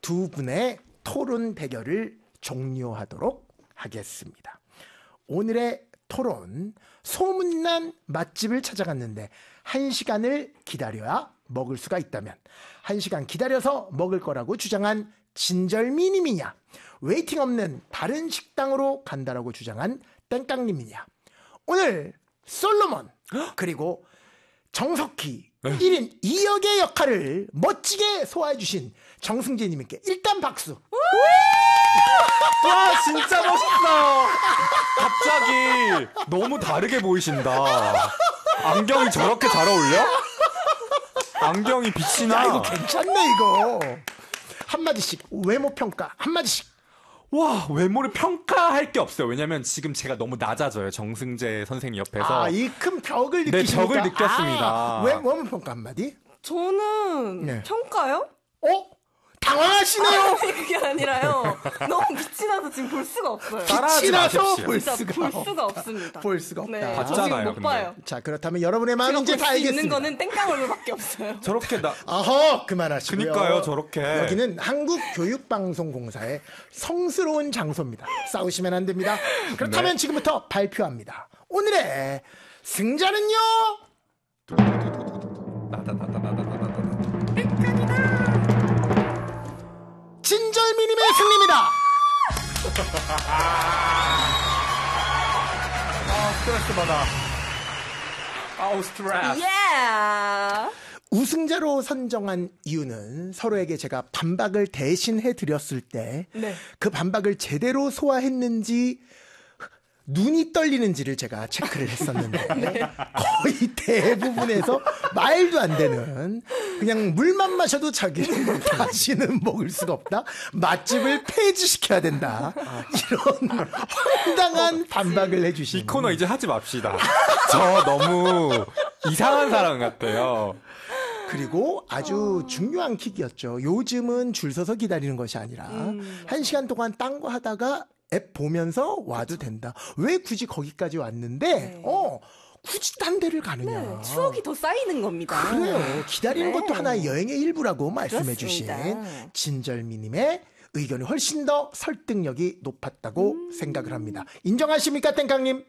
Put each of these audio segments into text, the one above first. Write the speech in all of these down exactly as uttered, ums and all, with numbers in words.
두 분의 토론 대결을 종료하도록 하겠습니다. 오늘의 토론, 소문난 맛집을 찾아갔는데 한 시간을 기다려야 먹을 수가 있다면 한 시간 기다려서 먹을 거라고 주장한 진절미님이냐, 웨이팅 없는 다른 식당으로 간다라고 주장한 땡깡님이냐. 오늘 솔로몬 그리고 정석희 일 인 이 역의 역할을 멋지게 소화해주신 정승재님께 일단 박수. 와 진짜 멋있다. 갑자기 너무 다르게 보이신다. 안경이 저렇게 잘 어울려? 안경이 빛이 나. 야, 이거 괜찮네 이거. 한마디씩 외모 평가 한마디씩. 와, 외모를 평가할 게 없어요. 왜냐면 지금 제가 너무 낮아져요. 정승재 선생님 옆에서. 아, 이 큰 벽을 네, 느끼십니까? 벽을 느꼈습니다. 아, 외모 평가 한마디? 저는 네. 평가요? 어? 당황하시네요. 아니, 그게 아니라요. 너무 빛이 나서 지금 볼 수가 없어요. 따라하지 빛이 나서 마십시오. 볼 진짜 수가, 볼 없- 수가 없습니다. 볼 수가 없다. 네, 봤잖아요, 저 지금 못 근데. 봐요. 자, 그렇다면 여러분의 마음 이제 다 볼수 있는 알겠습니다. 거는 땡깡 얼굴밖에 없어요. 저렇게 나. 어허, 그만하시고요. 그니까요, 저렇게. 여기는 한국교육방송공사의 성스러운 장소입니다. 싸우시면 안 됩니다. 그렇다면 네. 지금부터 발표합니다. 오늘의 승자는요. 나다다다다다다다다. 진절미님의 승리입니다. 아, 스트레스 받아. 아우, 스트레스. 예. 우승자로 선정한 이유는 서로에게 제가 반박을 대신해 드렸을 때 그 네. 반박을 제대로 소화했는지 눈이 떨리는지를 제가 체크를 했었는데 거의 대부분에서 말도 안 되는, 그냥 물만 마셔도 자기는 다시는 먹을 수가 없다, 맛집을 폐지시켜야 된다, 이런 황당한 반박을 해주신 이 코너 이제 하지 맙시다. 저 너무 이상한 사람 같아요. 그리고 아주 중요한 킥이었죠. 요즘은 줄 서서 기다리는 것이 아니라 음, 한 시간 동안 딴 거 하다가 앱 보면서 와도 된다. 왜 굳이 거기까지 왔는데 네. 어 굳이 딴 데를 가느냐. 네, 추억이 더 쌓이는 겁니다. 그래요. 기다리는 네. 것도 하나의 여행의 일부라고 말씀해 주신 그렇습니다. 진절미님의 의견이 훨씬 더 설득력이 높았다고 음. 생각을 합니다. 인정하십니까, 땡깡님?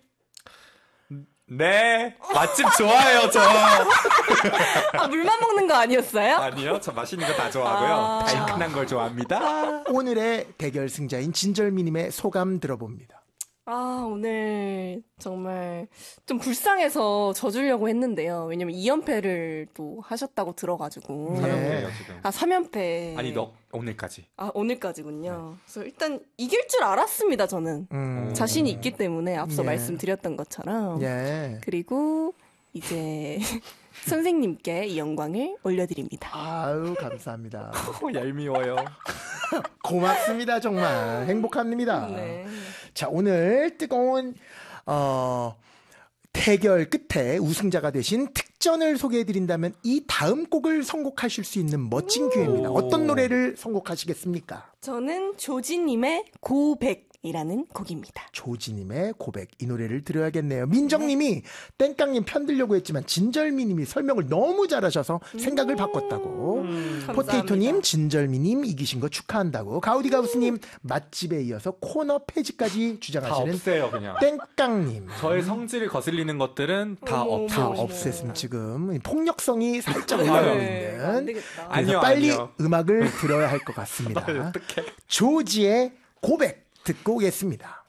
네, 맛집 좋아해요, 저. 아, 물만 먹는 거 아니었어요? 아니요, 저 맛있는 거 다 좋아하고요. 아. 달큰한 걸 좋아합니다. 오늘의 대결 승자인 진절미님의 소감 들어봅니다. 아, 오늘 정말 좀 불쌍해서 져주려고 했는데요. 왜냐면 이 연패를 또 하셨다고 들어가지고. 네. 삼 연패예요, 지금. 아, 삼 연패. 아니, 너 오늘까지. 아, 오늘까지군요. 그래서 일단 이길 줄 알았습니다, 저는. 음. 자신이 있기 때문에 앞서 예. 말씀드렸던 것처럼. 예. 그리고 이제 선생님께 이 영광을 올려드립니다. 아유, 감사합니다. 어, 얄미워요. 고맙습니다. 정말 행복합니다. 네. 자, 오늘 뜨거운 어, 대결 끝에 우승자가 되신 특전을 소개해드린다면 이 다음 곡을 선곡하실 수 있는 멋진 기회입니다. 어떤 노래를 선곡하시겠습니까? 저는 조지님의 고백이라는 곡입니다. 조지님의 고백, 이 노래를 들어야겠네요. 민정님이 땡깡님 편들려고 했지만 진절미님이 설명을 너무 잘하셔서 생각을 바꿨다고. 감사합니다. 포테이토님, 진절미님 이기신 거 축하한다고. 가우디가우스님 맛집에 이어서 코너 폐지까지 다 주장하시는 없애요, 그냥. 땡깡님. 저의 성질을 거슬리는 것들은 다 어머, 없애. 다 어머, 어머. 없앴으면 지금 폭력성이 살짝 올라가고 네, 있는. 안 되겠다. 그래서 아니요, 빨리 아니요. 음악을 들어야 할 것 같습니다. 어떡해. 조지의 고백 듣고 오겠습니다.